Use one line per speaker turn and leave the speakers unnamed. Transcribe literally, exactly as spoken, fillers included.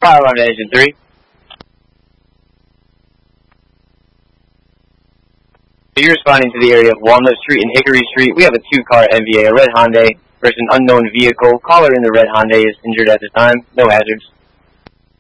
Fire alarm to engine three. So you're responding to the area of Walnut Street and Hickory Street. We have a two-car M V A, a red Hyundai, versus an unknown vehicle. Caller in the red Hyundai is injured at the time. No hazards.